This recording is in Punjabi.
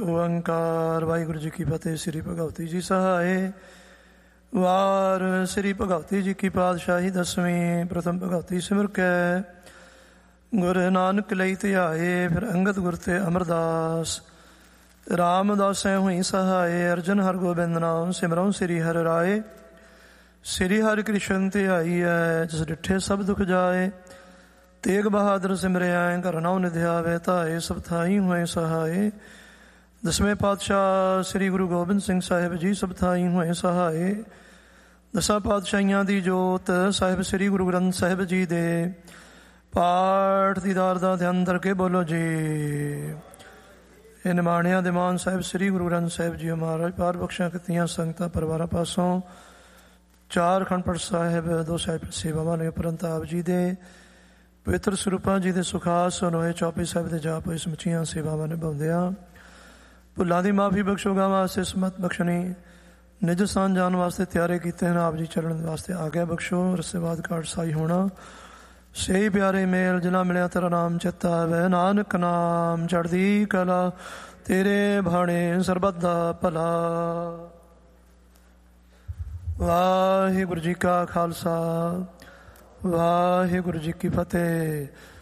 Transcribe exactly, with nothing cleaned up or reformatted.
ਓੰਕਾਰ। ਵਾਹਿਗੁਰੂ ਜੀ ਕੀ ਫਤਿਹ। ਸ੍ਰੀ ਭਗਵਤੀ ਜੀ ਸਹਾਏ। ਵਾਰ ਸ੍ਰੀ ਭਗਵਤੀ ਜੀ ਕੀ ਪਾਤਸ਼ਾਹੀ ਦਸਵੀਂ। ਪ੍ਰਥਮ ਭਗਵਤੀ ਸਿਮਰ ਕੈ ਗੁਰ ਨਾਨਕ ਲਈ ਧਿਆਏ। ਫਿਰ ਅੰਗਦ ਗੁਰ ਤੇ ਅਮਰਦਾਸ। ਰਾਮਦਾਸੈ ਹੋਈ ਸਹਾਏ। ਅਰਜਨ ਹਰ ਗੋਬਿੰਦ ਨਾਮ ਸਿਮਰਉ ਸ੍ਰੀ ਹਰਿ ਰਾਏ। ਸ੍ਰੀ ਹਰਿ ਕ੍ਰਿਸ਼ਨ ਧਿਆਈਐ ਜਿਸ ਡਿਠੇ ਸਭ ਦੁਖ ਜਾਏ। ਤੇਗ ਬਹਾਦਰ ਸਿਮਰਿਐ ਘਰ ਨਾਉ ਨਿਧਿਆਵੇ ਧਾਏ। ਸਭ ਥਾਈ ਹੋਏ ਸਹਾਏ। ਦਸਵੇਂ ਪਾਤਸ਼ਾਹ ਸ੍ਰੀ ਗੁਰੂ ਗੋਬਿੰਦ ਸਿੰਘ ਸਾਹਿਬ ਜੀ ਸਭ ਥਾਈ ਹੋਏ ਸਹਾਏ। ਦਸਾਂ ਪਾਤਸ਼ਾਹੀਆਂ ਦੀ ਜੋਤ ਸਾਹਿਬ ਸ੍ਰੀ ਗੁਰੂ ਗ੍ਰੰਥ ਸਾਹਿਬ ਜੀ ਦੇ ਪਾਠ ਦੀਦਾਰ ਦਾ ਧਿਆਨ ਕਰਕੇ ਬੋਲੋ ਜੀ। ਇਹ ਨਿਮਾਣਿਆਂ ਦੇ ਮਾਨ ਸਾਹਿਬ ਸ੍ਰੀ ਗੁਰੂ ਗ੍ਰੰਥ ਸਾਹਿਬ ਜੀ ਮਹਾਰਾਜ ਪਾਰ ਬਖਸ਼ਾਂ ਕੀਤੀਆਂ ਸੰਗਤਾਂ ਪਰਿਵਾਰਾਂ ਪਾਸੋਂ ਚਾਰ ਅਖੰਡ ਪਾਠ ਸਾਹਿਬ ਦੋ ਸਾਹਿਬ ਸੇਵਾਵਾਂ ਨੇ ਉਪਰੰਤ ਆਪ ਜੀ ਦੇ ਪਵਿੱਤਰ ਸਰੂਪਾਂ ਜੀ ਦੇ ਸੁਖਾਸ ਹੋਏ ਚੌਪੀ ਸਾਹਿਬ ਦੇ ਜਾਪ ਹੋਏ ਸਮੁੱਚੀਆਂ ਸੇਵਾਵਾਂ ਨਿਭਾਉਂਦਿਆਂ ਭੁੱਲਾਂ ਦੀ ਮਾਫੀ ਬਖਸ਼ੋਗਾ ਵਾਸਤੇ ਸਮਤ ਬਖਸ਼ਣੀ ਨਿਜ ਸਥਾਨ ਜਾਣ ਵਾਸਤੇ ਤਿਆਰੇ ਕੀਤੇ ਹਨ। ਆਪ ਜੀ ਚੱਲਣ ਵਾਸਤੇ ਆਗਿਆ ਬਖਸ਼ੋ। ਰਸੇਵਾਦ ਕਾਟ ਸਾਈ ਹੋਣਾ ਸਹੀ ਪਿਆਰੇ ਮੇਲ ਜਿਨਾ ਮਿਲਿਆ ਤੇਰਾ ਨਾਮ ਚੇਤਾ ਆਵੇ। ਨਾਨਕ ਨਾਮ ਚੜ੍ਹਦੀ ਕਲਾ ਤੇਰੇ ਭਾਣੇ ਸਰਬੱਤ ਦਾ ਭਲਾ। ਵਾਹਿਗੁਰੂ ਜੀ ਕਾ ਖਾਲਸਾ ਵਾਹਿਗੁਰੂ ਜੀ ਕੀ ਫਤਿਹ।